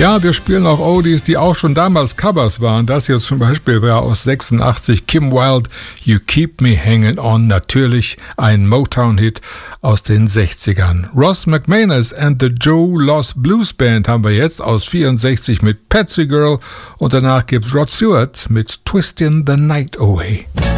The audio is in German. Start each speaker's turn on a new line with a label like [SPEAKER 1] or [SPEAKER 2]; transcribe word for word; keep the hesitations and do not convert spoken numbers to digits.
[SPEAKER 1] Ja, wir spielen auch Oldies, die auch schon damals Covers waren. Das hier zum Beispiel war aus sechsundachtzig Kim Wilde, You Keep Me Hanging On. Natürlich ein Motown-Hit aus den sechzigern. Ross McManus and the Joe Loss Blues Band haben wir jetzt aus vierundsechzig mit Patsy Girl. Und danach gibt's Rod Stewart mit Twisting the Night Away.